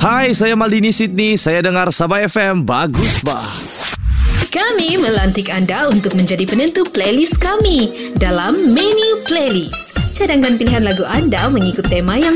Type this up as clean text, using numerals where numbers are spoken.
Hai, saya Maldini Sydney. Saya dengar Sabah FM. Bagus bah. Kami melantik anda untuk menjadi penentu playlist kami dalam menu playlist. Cadangkan pilihan lagu anda mengikut tema yang